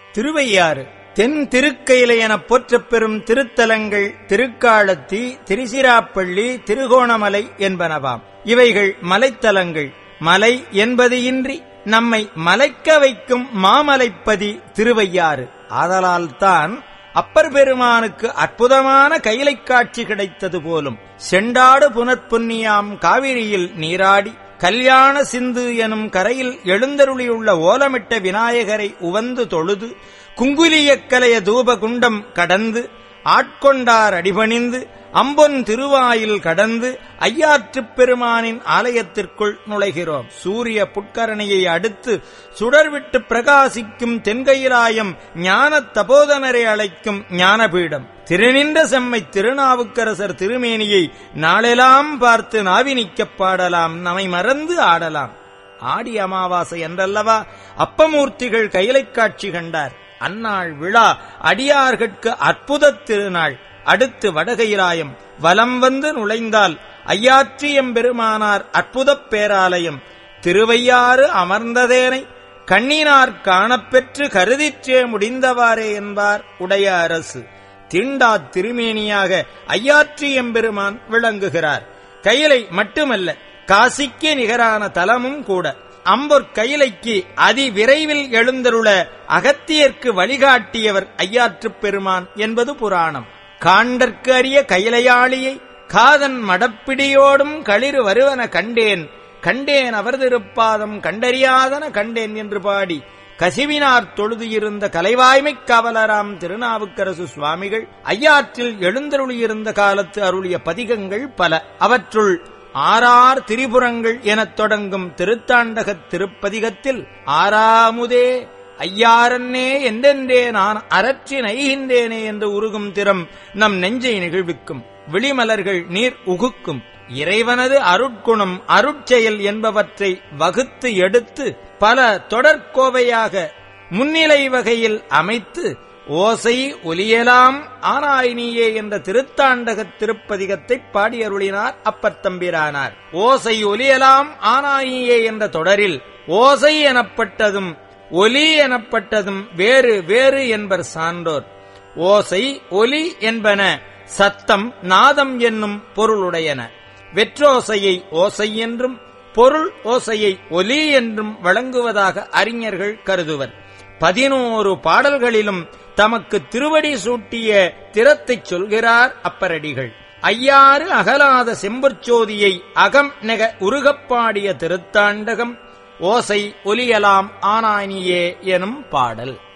திருவையாறு தென் திருக்கயிலை எனப் போற்றப் பெறும் திருத்தலங்கள் திருக்காலத்தி, திருச்சிராப்பள்ளி, திருகோணமலை என்பனவாம். இவைகள் மலைத்தலங்கள். மலை என்பது இன்றி நம்மை மலைக்க வைக்கும் மாமலைப்பதி திருவையாறு. ஆதலால்தான் அப்பர் பெருமானுக்கு அற்புதமான கைலை காட்சி கிடைத்தது போலும். செண்டாடு புனற்பொன்னியாம் காவிரியில் நீராடி கல்யாண சிந்து எனும் கரையில் எழுந்தருளியுள்ள ஓலமிட்ட விநாயகரை உவந்து தொழுது குங்குலியக்கலைய தூபகுண்டம் கடந்து ஆட்கொண்டார் அடிபணிந்து அம்பொன் திருவாயில் கடந்து ஐயாற்றுப் பெருமானின் ஆலயத்திற்குள் நுழைகிறோம். சூரிய புட்கரணையை அடுத்து சுடர்விட்டு பிரகாசிக்கும் தென்கயிலாயம் ஞான தபோதனரை அழைக்கும் ஞானபீடம். திருநின்ற செம்மை திருநாவுக்கரசர் திருமேனியை நாளெல்லாம் பார்த்து நாவினிக்கப் பாடலாம், நம்மை மறந்து ஆடலாம். ஆடி அமாவாசை என்றல்லவா அப்பமூர்த்திகள் கைலை காட்சி கண்டார். அந்நாள் விழா அடியார்கட்கு அற்புத திருநாள். அடுத்து வடகயிலாயம் வலம் வந்து நுழைந்தால் ஐயாற்றியம்பெருமானார் அற்புதப் பேராலயம். திருவையாறு அமர்ந்ததேனை கண்ணினார் காணப்பெற்று கருதிற்றே முடிந்தவாறே என்பார் உடைய அரசு. தீண்டா திருமேனியாக ஐயாற்றியம்பெருமான் விளங்குகிறார். கையிலை மட்டுமல்ல, காசிக்கு நிகரான தலமும் கூட. அம்பொற்கயிலைக்கு அதிவிரைவில் எழுந்தருள அகத்தியர்க்கு வழிகாட்டியவர் ஐயாற்றுப் பெருமான் என்பது புராணம். காண்டற்கு அரிய கையிலையாளியை காதன் மடப்பிடியோடும் களிறு வருவன கண்டேன், கண்டேன் அவர் திருப்பாதம் கண்டறியாதன கண்டேன் என்று பாடி கசிவினார் தொழுது இருந்த கலைவாய்மை காவலராம் திருநாவுக்கரசு சுவாமிகள் ஐயாற்றில் எழுந்தருளியிருந்த காலத்து அருளிய பதிகங்கள் பல. அவற்றுள் ஆறார் திரிபுரங்கள் எனத் தொடங்கும் திருத்தாண்டகத் திருப்பதிகத்தில் ஆறாமுதே ஐயாரன்னே என்றென்றே நான் அரற்றி நைகின்றேனே என்று உருகும் திறம் நம் நெஞ்சை நிகழ்விக்கும். விழிமலர்கள் நீர் உகுக்கும். இறைவனது அருட்குணம் அருட்செயல் என்பவற்றை வகுத்து எடுத்து பல தொடர்கோவையாக முன்னிலை வகையில் அமைத்து ஓசை ஒலியலாம் ஆனாயினியே என்ற திருத்தாண்டகத் திருப்பதிகத்தை பாடியருளினார் அப்பத்தம்பிரானார். ஓசை ஒலியலாம் ஆனாயினியே என்ற தொடரில் ஓசை எனப்பட்டதும் ஒலி எனப்பட்டதும் வேறு வேறு என்பர் சான்றோர். ஓசை ஒலி என்பன சத்தம் நாதம் என்னும் பொருளுடையன. வெற்றோசையை ஓசை என்றும் பொருள் ஓசையை ஒலி என்றும் வழங்குவதாக அறிஞர்கள் கருதுவர். 11 பாடல்களிலும் தமக்கு திருவடி சூட்டிய திறத்தைச் சொல்கிறார் அப்பரடிகள். ஐயாறு அகலாத செம்பொற்சோதியை அகம் நெக உருகப்பாடிய திருத்தாண்டகம் ஓசை ஒலியலாம் ஆனாயினியே எனும் பாடல்.